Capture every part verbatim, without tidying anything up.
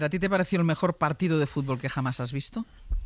¿A ti te pareció el mejor partido de fútbol que jamás has visto?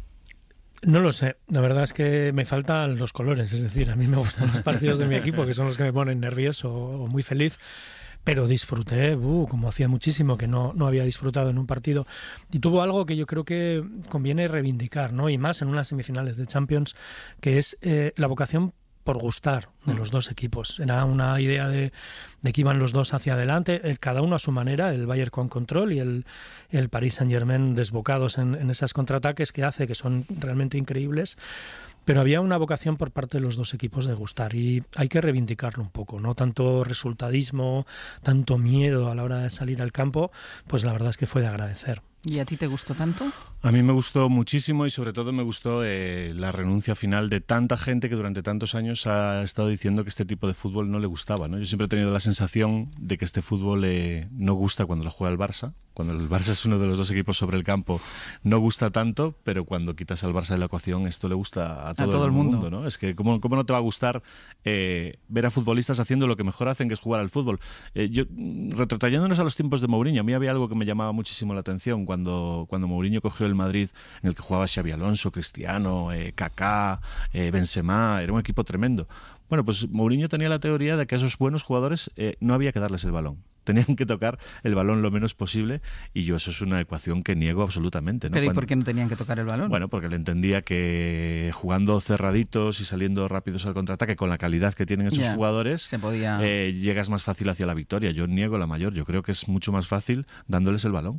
No lo sé, la verdad es que me faltan los colores, es decir, a mí me gustan los partidos de mi equipo, que son los que me ponen nervioso o muy feliz, pero disfruté, uh, como hacía muchísimo que no, no había disfrutado en un partido, y tuvo algo que yo creo que conviene reivindicar, ¿no? Y más en unas semifinales de Champions, que es eh, la vocación por gustar de los dos equipos. Era una idea de, de que iban los dos hacia adelante, el, cada uno a su manera, el Bayern con control y el, el Paris Saint-Germain desbocados en, en esas contraataques que hace, que son realmente increíbles. Pero había una vocación por parte de los dos equipos de gustar y hay que reivindicarlo un poco, no tanto resultadismo, tanto miedo a la hora de salir al campo, pues la verdad es que fue de agradecer. ¿Y a ti te gustó tanto? A mí me gustó muchísimo y sobre todo me gustó eh, la renuncia final de tanta gente que durante tantos años ha estado diciendo que este tipo de fútbol no le gustaba, ¿no? Yo siempre he tenido la sensación de que este fútbol eh, no gusta cuando lo juega el Barça. Cuando el Barça es uno de los dos equipos sobre el campo, no gusta tanto, pero cuando quitas al Barça de la ecuación, esto le gusta a todo, a todo el, el mundo. mundo, ¿no? Es que ¿cómo, cómo no te va a gustar eh, ver a futbolistas haciendo lo que mejor hacen, que es jugar al fútbol? Eh, yo, retrotrayéndonos a los tiempos de Mourinho, a mí había algo que me llamaba muchísimo la atención cuando, cuando Mourinho cogió el Madrid, en el que jugaba Xabi Alonso, Cristiano, eh, Kaká, eh, Benzema, era un equipo tremendo. Bueno, pues Mourinho tenía la teoría de que a esos buenos jugadores eh, no había que darles el balón. Tenían que tocar el balón lo menos posible y yo eso es una ecuación que niego absolutamente, ¿no? ¿Pero y Cuando... por qué no tenían que tocar el balón? Bueno, porque él entendía que jugando cerraditos y saliendo rápidos al contraataque con la calidad que tienen esos yeah, jugadores, se podía... eh, llegas más fácil hacia la victoria. Yo niego la mayor. Yo creo que es mucho más fácil dándoles el balón.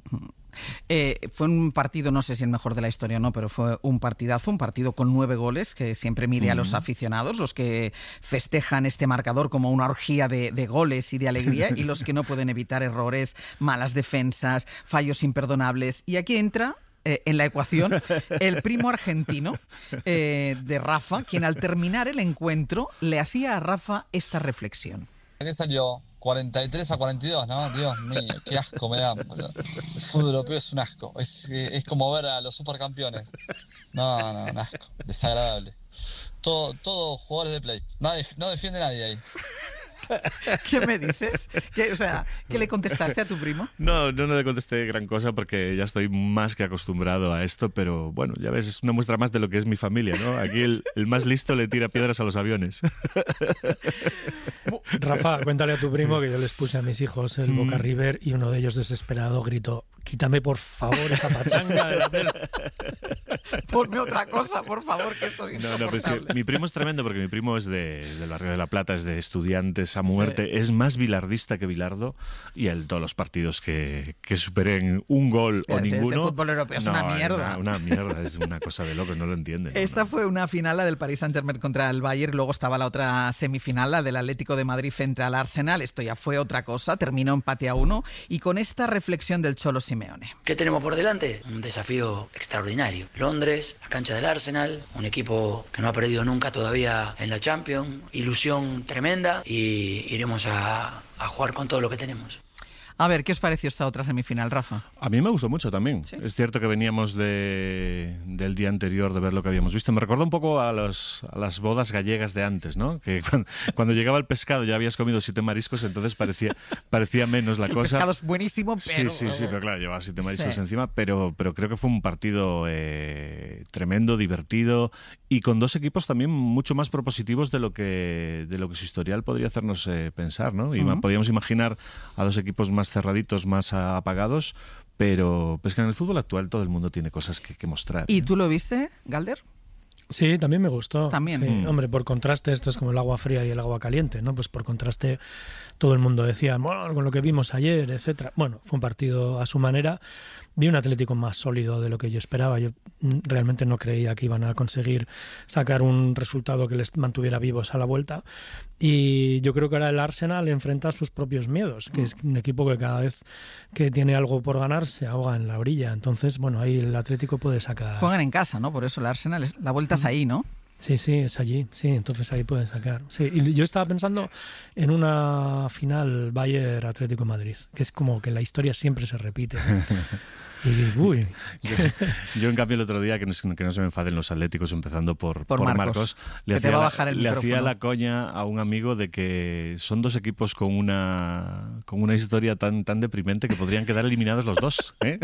Eh, fue un partido, no sé si el mejor de la historia o no, pero fue un partidazo, un partido con nueve goles que siempre mide mm. a los aficionados, los que festejan este marcador como una orgía de, de goles y de alegría y los que no pueden evitar errores, malas defensas, fallos imperdonables. Y aquí entra eh, en la ecuación el primo argentino eh, de Rafa, quien al terminar el encuentro le hacía a Rafa esta reflexión. ¿Qué salió? cuarenta y tres a cuarenta y dos, ¿no? Dios mío, qué asco me da. El fútbol europeo es un asco. Es, es como ver a los supercampeones. No, no, un asco. Desagradable. Todo, todo jugadores de play. No, no defiende nadie ahí. ¿Qué me dices? ¿Qué, o sea, ¿qué le contestaste a tu primo? No, no, no le contesté gran cosa porque ya estoy más que acostumbrado a esto, pero bueno, ya ves, es una muestra más de lo que es mi familia, ¿no? Aquí el, el más listo le tira piedras a los aviones. Rafa, cuéntale a tu primo que yo les puse a mis hijos el Boca River y uno de ellos desesperado gritó: quítame por favor esa pachanga de la tele. Ponme otra cosa, por favor, que esto es No, no, pero es que mi primo es tremendo porque mi primo es, de, es del barrio de La Plata, es de Estudiantes a muerte, sí. Es más bilardista que Bilardo y el, todos los partidos que, que superen un gol o ese, ninguno. Ese fútbol europeo es no, una mierda. Una, una mierda, es una cosa de locos, no lo entienden. Esta no, no. fue una final, la del Paris Saint-Germain contra el Bayern, luego estaba la otra semifinal, la del Atlético de Madrid frente al Arsenal. Esto ya fue otra cosa, terminó empate a uno y con esta reflexión del Cholo Simeone. ¿Qué tenemos por delante? Un desafío extraordinario. Londres, la cancha del Arsenal, un equipo que no ha perdido nunca todavía en la Champions, ilusión tremenda y iremos a a jugar con todo lo que tenemos. A ver, ¿qué os pareció esta otra semifinal, Rafa? A mí me gustó mucho también. ¿Sí? Es cierto que veníamos de, del día anterior de ver lo que habíamos visto. Me recordó un poco a, los, a las bodas gallegas de antes, ¿no? Que cuando, cuando llegaba el pescado ya habías comido siete mariscos, entonces parecía, parecía menos la el cosa. El pescado es buenísimo, pero... Sí, sí, sí, pero claro, llevaba siete mariscos sí. encima, pero, pero creo que fue un partido eh, tremendo, divertido y con dos equipos también mucho más propositivos de lo que, de lo que su historial podría hacernos eh, pensar, ¿no? Y uh-huh. podíamos imaginar a dos equipos más cerraditos, más apagados, pero pues que en el fútbol actual todo el mundo tiene cosas que, que mostrar. ¿Y tú lo viste, Galder? Sí, también me gustó. También. Sí, Mm. Hombre, por contraste, esto es como el agua fría y el agua caliente, ¿no? Pues por contraste, todo el mundo decía, bueno, con lo que vimos ayer, etcétera. Bueno, fue un partido a su manera. Vi un Atlético más sólido de lo que yo esperaba. Yo realmente no creía que iban a conseguir sacar un resultado que les mantuviera vivos a la vuelta. Y yo creo que ahora el Arsenal enfrenta sus propios miedos, que es un equipo que cada vez que tiene algo por ganar se ahoga en la orilla. Entonces, bueno, ahí el Atlético puede sacar... Juegan en casa, ¿no? Por eso el Arsenal, es... la vuelta es ahí, ¿no? Sí, sí, es allí, sí, entonces ahí pueden sacar. Sí, y yo estaba pensando en una final Bayern Atlético de Madrid, que es como que la historia siempre se repite, ¿no? Y, uy. Yo, yo, en cambio, el otro día, que no, que no se me enfaden los atléticos, empezando por, por, por Marcos, Marcos, le, hacía, la, le hacía la coña a un amigo de que son dos equipos con una con una historia tan, tan deprimente que podrían quedar eliminados los dos. ¿eh?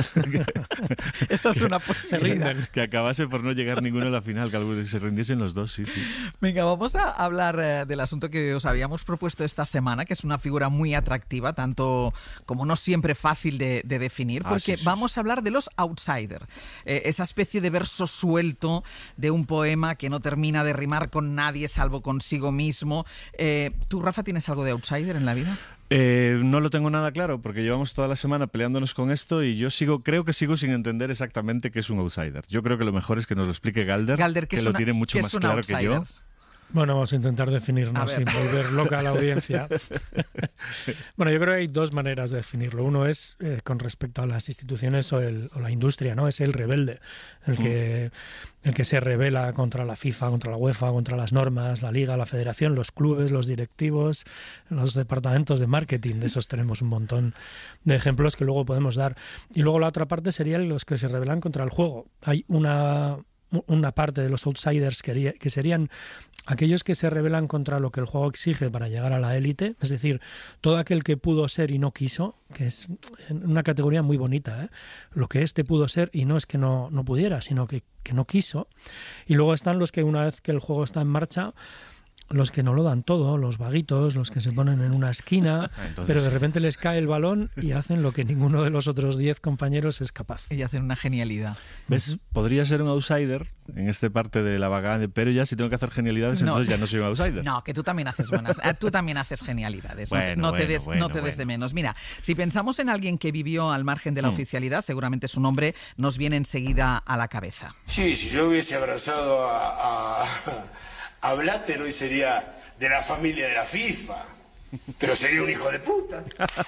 Esa es una posibilidad. Que, que acabase por no llegar ninguno a la final, que se rindiesen los dos, sí, sí. Venga, vamos a hablar eh, del asunto que os habíamos propuesto esta semana, que es una figura muy atractiva, tanto como no siempre fácil de, de definir, porque ah, sí, sí, vamos sí. a hablar de los outsiders, eh, esa especie de verso suelto de un poema que no termina de rimar con nadie salvo consigo mismo. Eh, ¿Tú, Rafa, tienes algo de outsider en la vida? Eh, no lo tengo nada claro porque llevamos toda la semana peleándonos con esto y yo sigo, creo que sigo sin entender exactamente qué es un outsider. Yo creo que lo mejor es que nos lo explique Galder, Galder que lo una, tiene mucho más claro outsider? que yo. Bueno, vamos a intentar definirnos sin volver loca a la audiencia. Bueno, yo creo que hay dos maneras de definirlo. Uno es eh, con respecto a las instituciones o, el, o la industria, ¿no? Es el rebelde, el que, mm. el que se rebela contra la FIFA, contra la UEFA, contra las normas, la Liga, la Federación, los clubes, los directivos, los departamentos de marketing. De esos tenemos un montón de ejemplos que luego podemos dar. Y luego la otra parte serían los que se rebelan contra el juego. Hay una... una parte de los outsiders que, que serían aquellos que se rebelan contra lo que el juego exige para llegar a la élite, es decir, todo aquel que pudo ser y no quiso, que es una categoría muy bonita, ¿eh? Lo que este pudo ser y no es que no, no pudiera, sino que, que no quiso. Y luego están los que una vez que el juego está en marcha, los que no lo dan todo, los vaguitos, los que se ponen en una esquina, Entonces, pero de repente les cae el balón y hacen lo que ninguno de los otros diez compañeros es capaz. Y hacen una genialidad. ¿Ves? Podría ser un outsider en esta parte de la vagada, pero ya si tengo que hacer genialidades, no, entonces ya no soy un outsider. No, que tú también haces buenas, tú también haces genialidades. Bueno, no te, bueno, des, bueno, no te des bueno. de menos. Mira, si pensamos en alguien que vivió al margen de la hmm. oficialidad, seguramente su nombre nos viene enseguida a la cabeza. Sí, si yo hubiese abrazado a, a, a Blatter, hoy sería de la familia de la FIFA, pero sería un hijo de puta.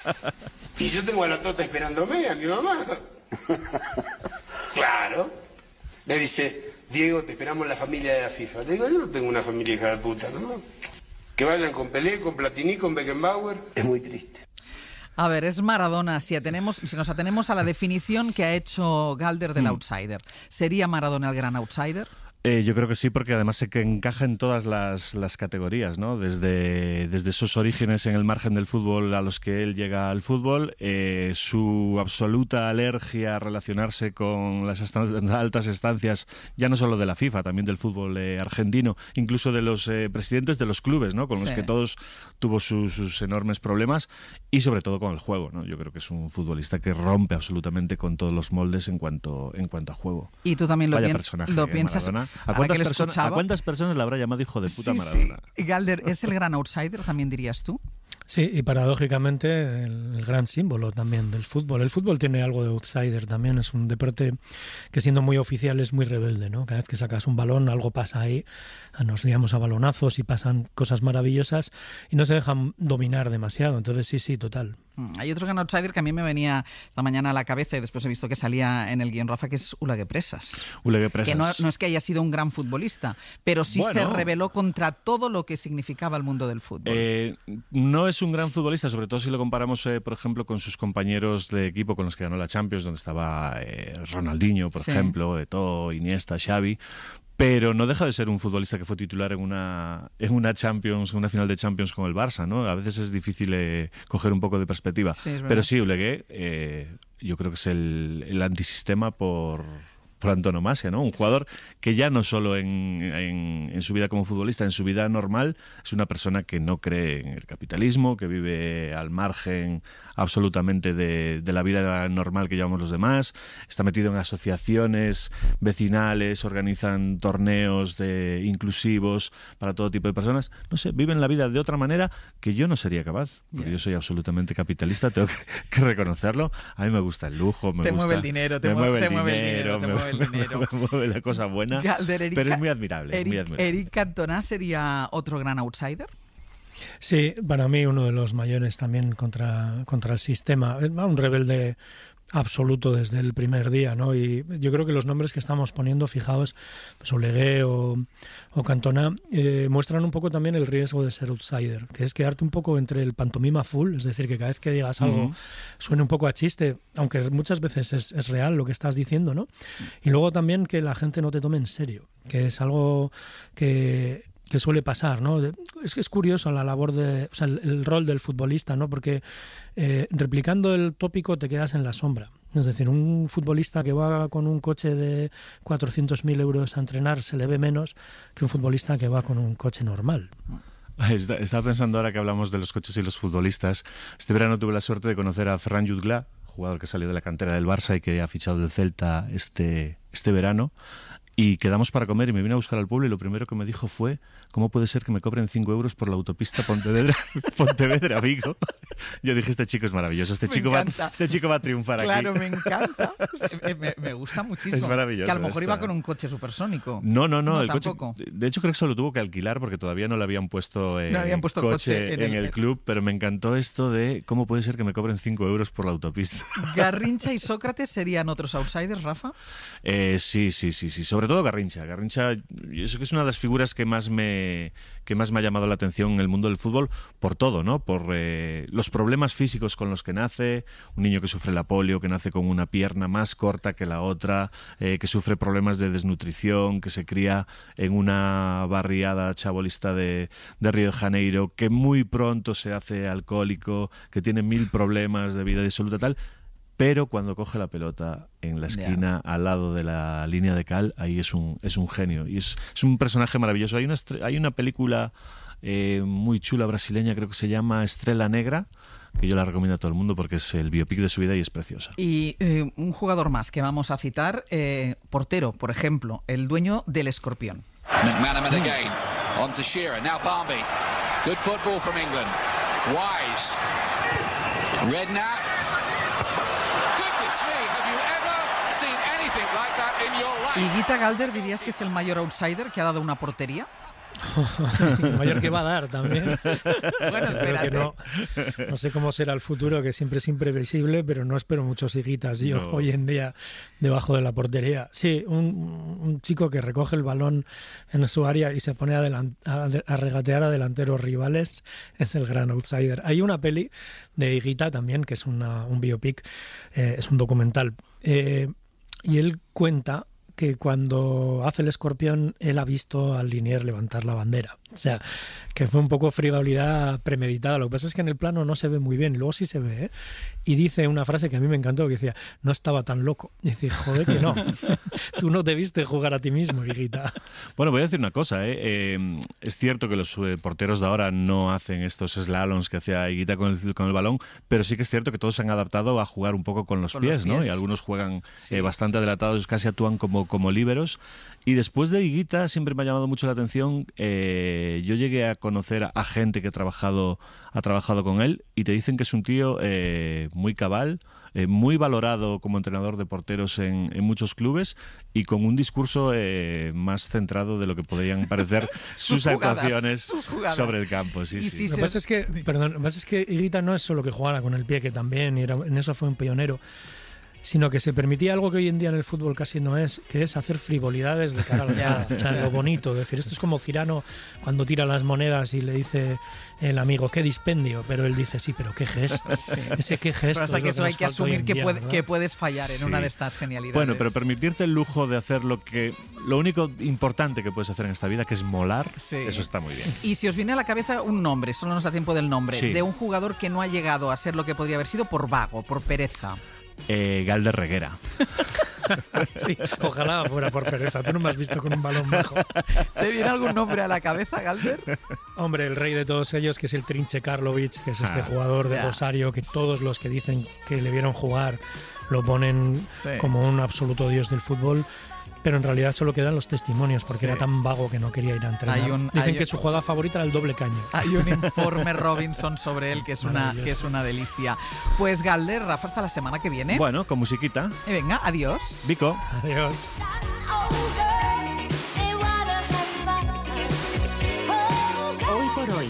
Y yo tengo a la Tota esperándome, a mi mamá. Claro. Me dice, Diego, te esperamos la familia de la FIFA. Le digo, yo no tengo una familia hija de puta, ¿no? Que vayan con Pelé, con Platini, con Beckenbauer. Es muy triste. A ver, es Maradona. Si, atenemos, si nos atenemos a la definición que ha hecho Galder del hmm. outsider, ¿sería Maradona el gran outsider? Eh, yo creo que sí, porque además se que encaja en todas las, las categorías, ¿no? Desde, desde sus orígenes en el margen del fútbol a los que él llega al fútbol, eh, su absoluta alergia a relacionarse con las estan- altas estancias, ya no solo de la FIFA, también del fútbol eh, argentino, incluso de los eh, presidentes de los clubes, ¿no? Con los sí. que todos tuvo su, sus enormes problemas y sobre todo con el juego, ¿no? Yo creo que es un futbolista que rompe absolutamente con todos los moldes en cuanto, en cuanto a juego. Y tú también lo, Vaya bien, personaje, lo eh, piensas... Maradona. ¿A cuántas, personas, ¿A cuántas personas le habrá llamado hijo de puta sí, Maradona? Sí. Galder, ¿es el gran outsider, también dirías tú? Sí, y paradójicamente el, el gran símbolo también del fútbol. El fútbol tiene algo de outsider también, es un deporte que siendo muy oficial es muy rebelde, ¿no? Cada vez que sacas un balón algo pasa ahí, nos liamos a balonazos y pasan cosas maravillosas y no se dejan dominar demasiado, entonces sí, sí, total. Hay otro gran outsider que a mí me venía esta mañana a la cabeza y después he visto que salía en el guión, Rafa, que es Ulegue Presas. Ulegue Presas. Que no, no es que haya sido un gran futbolista, pero sí bueno, se rebeló contra todo lo que significaba el mundo del fútbol. Eh, no es un gran futbolista, sobre todo si lo comparamos, eh, por ejemplo, con sus compañeros de equipo con los que ganó la Champions, donde estaba eh, Ronaldinho, por sí. ejemplo, Eto'o, Iniesta, Xavi. Pero no deja de ser un futbolista que fue titular en una en una Champions, en una final de Champions con el Barça, ¿no? A veces es difícil eh, coger un poco de perspectiva. Sí, pero sí, Ulegue, eh, yo creo que es el, el antisistema por, por antonomasia, ¿no? Un jugador que ya no solo en, en, en su vida como futbolista, en su vida normal, es una persona que no cree en el capitalismo, que vive al margen absolutamente de, de la vida normal que llevamos los demás, está metido en asociaciones vecinales, organizan torneos de inclusivos para todo tipo de personas, no sé, viven la vida de otra manera que yo no sería capaz, porque yeah. yo soy absolutamente capitalista, tengo que, que reconocerlo, a mí me gusta el lujo, me te gusta, mueve el dinero, te, me mueve, mueve, te el mueve dinero, el dinero, te me, mueve el dinero, me mueve la cosa buena, Galder, Eric, pero es muy admirable, Eric, es muy admirable. ¿Eric Cantona sería otro gran outsider? Sí, para mí uno de los mayores también contra, contra el sistema. Un rebelde absoluto desde el primer día, ¿no? Y yo creo que los nombres que estamos poniendo, fijaos, pues Olegué o, o Cantona, eh, muestran un poco también el riesgo de ser outsider, que es quedarte un poco entre el pantomima full, es decir, que cada vez que digas algo uh-huh. suene un poco a chiste, aunque muchas veces es, es real lo que estás diciendo, ¿no? Y luego también que la gente no te tome en serio, que es algo que... que suele pasar, ¿no? Es que es curioso la labor de, o sea, el, el rol del futbolista, ¿no? Porque eh, replicando el tópico te quedas en la sombra. Es decir, un futbolista que va con un coche de cuatrocientos mil euros a entrenar se le ve menos que un futbolista que va con un coche normal. Estaba pensando ahora que hablamos de los coches y los futbolistas. Este verano tuve la suerte de conocer a Ferran Jutgla, jugador que salió de la cantera del Barça y que ha fichado del Celta este, este verano. Y quedamos para comer y me vine a buscar al pueblo y lo primero que me dijo fue: ¿cómo puede ser que me cobren cinco euros por la autopista Pontevedra, Pontevedra Vigo? Yo dije, este chico es maravilloso, este, chico va, este chico va a triunfar claro, aquí. Claro, me encanta. Me, me gusta muchísimo. Es maravilloso. Que a lo mejor esto. iba con un coche supersónico. No, no, no. no el coche, de hecho, creo que solo tuvo que alquilar porque todavía no le habían puesto, eh, no habían puesto coche, coche en, en el... el club, pero me encantó esto de cómo puede ser que me cobren cinco euros por la autopista. ¿Garrincha y Sócrates serían otros outsiders, Rafa? Eh, sí, sí, sí, sí. Sobre todo Garrincha. Garrincha eso que es una de las figuras que más me que más me ha llamado la atención en el mundo del fútbol por todo, ¿no? Por eh, los problemas físicos con los que nace, un niño que sufre la polio, que nace con una pierna más corta que la otra, eh, que sufre problemas de desnutrición, que se cría en una barriada chabolista de, de Río de Janeiro, que muy pronto se hace alcohólico, que tiene mil problemas de vida disoluta tal. Pero cuando coge la pelota en la esquina, yeah. al lado de la línea de cal, ahí es un, es un genio. Y es, es un personaje maravilloso. Hay una, hay una película eh, muy chula brasileña, creo que se llama Estrella Negra, que yo la recomiendo a todo el mundo porque es el biopic de su vida y es preciosa. Y eh, un jugador más que vamos a citar, eh, portero, por ejemplo, el dueño del Escorpión. McManaman again, on to Shearer, now Barnby. Good football from England. Wise. Redknapp. ¿Y Guita Galder dirías que es el mayor outsider que ha dado una portería? El mayor que va a dar también. Bueno, espérate. No, no sé cómo será el futuro, que siempre es imprevisible, pero no espero muchos higuitas yo no. hoy en día debajo de la portería. Sí, un, un chico que recoge el balón en su área y se pone a, delant- a, a regatear a delanteros rivales es el gran outsider. Hay una peli de Higuita también, que es una, un biopic, eh, es un documental, eh, y él cuenta que cuando hace el Escorpión él ha visto al Liniers levantar la bandera. O sea, que fue un poco frivolidad premeditada. Lo que pasa es que en el plano no se ve muy bien, luego sí se ve, ¿eh? Y dice una frase que a mí me encantó, que decía, no estaba tan loco. Y dice, joder que no, tú no te viste jugar a ti mismo, hijita. Bueno, voy a decir una cosa, ¿eh? Eh, es cierto que los eh, porteros de ahora no hacen estos slaloms que hacía Higuita con el, con el balón, pero sí que es cierto que todos se han adaptado a jugar un poco con los, con pies, los pies, ¿no? Y algunos juegan sí. eh, bastante adelantados, casi actúan como, como líberos. Y después de Higuita siempre me ha llamado mucho la atención, eh, yo llegué a conocer a gente que ha trabajado, ha trabajado con él y te dicen que es un tío eh, muy cabal, eh, muy valorado como entrenador de porteros en, en muchos clubes y con un discurso eh, más centrado de lo que podrían parecer sus, sus jugadas, actuaciones sus sobre el campo. Sí, sí. Sí, lo que pasa es que, perdón, lo que pasa es que Higuita no es solo que jugara con el pie, que también, y era, en eso fue un pionero, sino que se permitía algo que hoy en día en el fútbol casi no es, que es hacer frivolidades de cara a la cara. O sea, lo bonito, es decir, esto es como Cirano cuando tira las monedas y le dice el amigo, qué dispendio, pero él dice, sí, pero qué gesto, sí. ese qué gesto. Pero hasta que eso hay que asumir que, día, puede, que puedes fallar en sí. una de estas genialidades. Bueno, pero permitirte el lujo de hacer lo que, lo único importante que puedes hacer en esta vida, que es molar, sí. eso está muy bien. Y si os viene a la cabeza un nombre, solo nos da tiempo del nombre, sí. de un jugador que no ha llegado a ser lo que podría haber sido por vago, por pereza. Eh, Galder Reguera. Sí, ojalá fuera por pereza. Tú no me has visto con un balón bajo. ¿Te viene algún nombre a la cabeza, Galder? Hombre, el rey de todos ellos, que es el Trinche Karlovic, que es este ah, jugador de yeah. Rosario, que todos los que dicen que le vieron jugar lo ponen sí. como un absoluto dios del fútbol. Pero en realidad solo quedan los testimonios, porque sí. era tan vago que no quería ir a entrenar. Hay un, Dicen hay que un, su jugada favorita era el doble caño. Hay un informe Robinson sobre él que es, una, que es una delicia. Pues Galder, Rafa, hasta la semana que viene. Bueno, con musiquita. Y venga, adiós. Vico. Adiós. Hoy por hoy.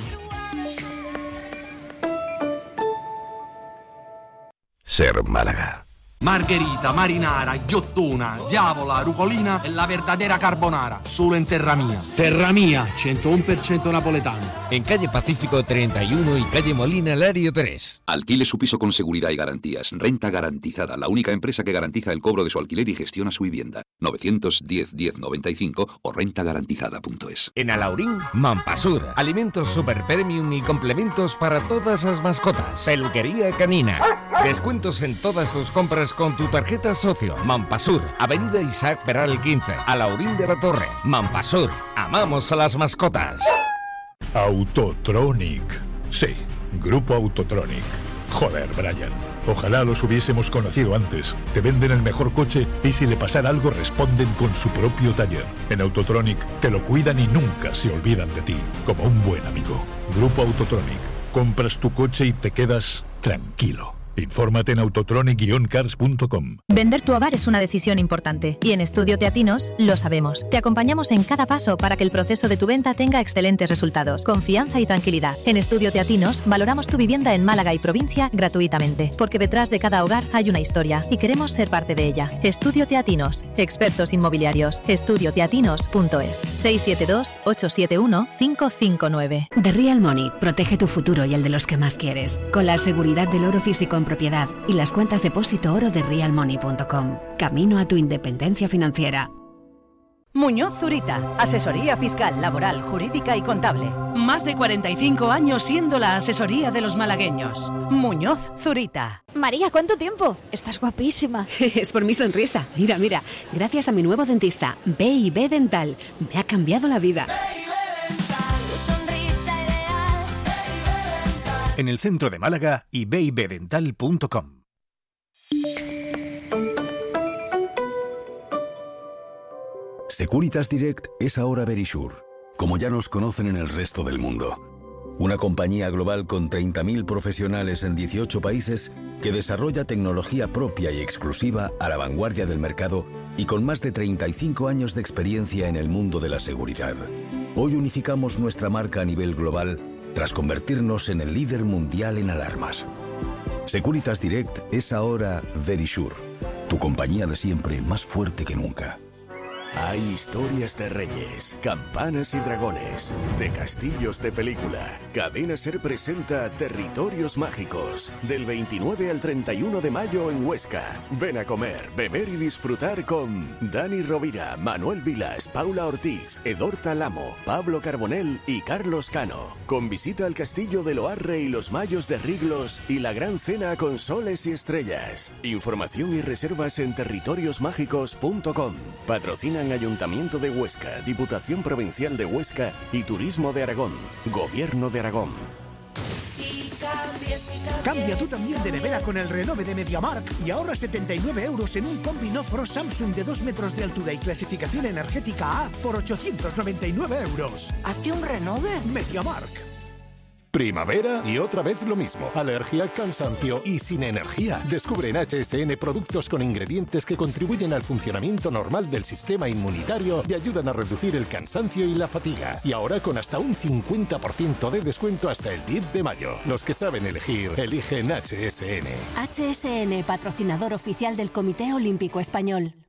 Ser Málaga. Margherita, marinara, ghiottona, diavola, rucolina e la verdadera carbonara, solo en Terra Mia. Terra Mia, ciento uno por ciento napoletano. En calle Pacífico treinta y uno y calle Molina Lario tres. Alquile su piso con seguridad y garantías. Renta Garantizada, la única empresa que garantiza el cobro de su alquiler y gestiona su vivienda. novecientos diez diez noventa y cinco o renta garantizada punto es. En Alaurín, Mampasur. Alimentos super premium y complementos para todas las mascotas. Peluquería canina. Descuentos en todas tus compras con tu tarjeta socio. Mampasur, Avenida Isaac Peral quince, Alaurín de la Torre. Mampasur, amamos a las mascotas. Autotronic. Sí, Grupo Autotronic. Joder, Brian. Ojalá los hubiésemos conocido antes. Te venden el mejor coche y si le pasara algo responden con su propio taller. En Autotronic te lo cuidan y nunca se olvidan de ti, como un buen amigo. Grupo Autotronic. Compras tu coche y te quedas tranquilo. Infórmate en autotronic guion cars punto com. Vender tu hogar es una decisión importante y en Estudio Teatinos lo sabemos. Te acompañamos en cada paso para que el proceso de tu venta tenga excelentes resultados, confianza y tranquilidad. En Estudio Teatinos valoramos tu vivienda en Málaga y provincia gratuitamente, porque detrás de cada hogar hay una historia y queremos ser parte de ella. Estudio Teatinos, expertos inmobiliarios. estudio teatinos punto es. seis siete dos, ocho siete uno, cinco cinco nueve. The Real Money protege tu futuro y el de los que más quieres, con la seguridad del oro físico en propiedad y las cuentas depósito oro de real money punto com. Camino a tu independencia financiera. Muñoz Zurita, asesoría fiscal, laboral, jurídica y contable. Más de cuarenta y cinco años siendo la asesoría de los malagueños. Muñoz Zurita. María, ¿cuánto tiempo? Estás guapísima. Es por mi sonrisa. Mira, mira, gracias a mi nuevo dentista, B y B Dental, me ha cambiado la vida. En el centro de Málaga y b y b dental punto com. Securitas Direct es ahora Verisure, como ya nos conocen en el resto del mundo. Una compañía global con treinta mil profesionales en dieciocho países que desarrolla tecnología propia y exclusiva a la vanguardia del mercado y con más de treinta y cinco años de experiencia en el mundo de la seguridad. Hoy unificamos nuestra marca a nivel global tras convertirnos en el líder mundial en alarmas. Securitas Direct es ahora Verisure, tu compañía de siempre más fuerte que nunca. Hay historias de reyes, campanas y dragones, de castillos de película. Cadena Ser presenta Territorios Mágicos, del veintinueve al treinta y uno de mayo en Huesca. Ven a comer, beber y disfrutar con Dani Rovira, Manuel Vilas, Paula Ortiz, Edorta Lamo, Pablo Carbonell y Carlos Cano. Con visita al castillo de Loarre y los Mayos de Riglos y la gran cena con soles y estrellas. Información y reservas en territorios mágicos punto com. Patrocinan Ayuntamiento de Huesca, Diputación Provincial de Huesca y Turismo de Aragón. Gobierno de Aragón. Cambia tú también de nevera con el renove de MediaMarkt y ahorra setenta y nueve euros en un Combi No Frost Samsung de dos metros de altura y clasificación energética A por ochocientos noventa y nueve euros. ¿Hazte un renove? MediaMarkt. Primavera y otra vez lo mismo. Alergia, cansancio y sin energía. Descubre en H S N productos con ingredientes que contribuyen al funcionamiento normal del sistema inmunitario y ayudan a reducir el cansancio y la fatiga. Y ahora con hasta un cincuenta por ciento de descuento hasta el diez de mayo. Los que saben elegir, eligen H S N. H S N, patrocinador oficial del Comité Olímpico Español.